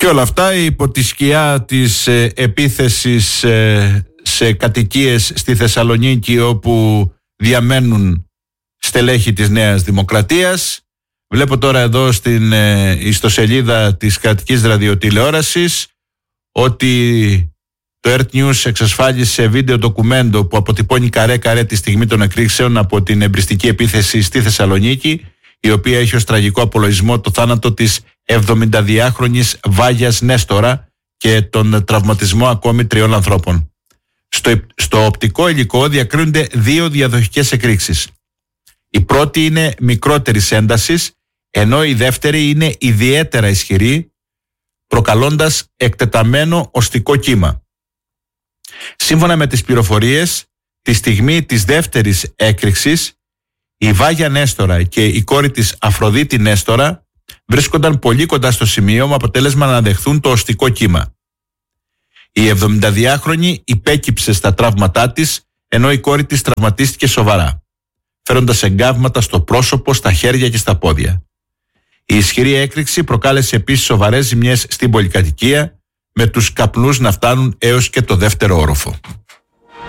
Και όλα αυτά υπό τη σκιά της επίθεσης σε κατοικίες στη Θεσσαλονίκη, όπου διαμένουν στελέχη της Νέας Δημοκρατίας. Βλέπω τώρα εδώ στην ιστοσελίδα της κρατικής ραδιοτηλεόρασης ότι το Earth News εξασφάλισε βίντεο ντοκουμέντο που αποτυπώνει καρέ-καρέ τη στιγμή των εκρήξεων από την εμπριστική επίθεση στη Θεσσαλονίκη, η οποία έχει ως τραγικό απολογισμό το θάνατο της 72χρονης Βάγιας Νέστορα και τον τραυματισμό ακόμη 3 ανθρώπων. Στο οπτικό υλικό διακρίνονται 2 διαδοχικές εκρήξεις. Η πρώτη είναι μικρότερης έντασης, ενώ η δεύτερη είναι ιδιαίτερα ισχυρή, προκαλώντας εκτεταμένο οστικό κύμα. Σύμφωνα με τις πληροφορίες, τη στιγμή της δεύτερης έκρηξης, η Βάγια Νέστορα και η κόρη της Αφροδίτη Νέστορα βρίσκονταν πολύ κοντά στο σημείο με αποτέλεσμα να δεχθούν το οστικό κύμα. Η 72χρονη υπέκυψε στα τραύματά της, ενώ η κόρη της τραυματίστηκε σοβαρά, φέροντας εγκάβματα στο πρόσωπο, στα χέρια και στα πόδια. Η ισχυρή έκρηξη προκάλεσε επίσης σοβαρές ζημιές στην πολυκατοικία, με τους καπνούς να φτάνουν έως και το δεύτερο όροφο.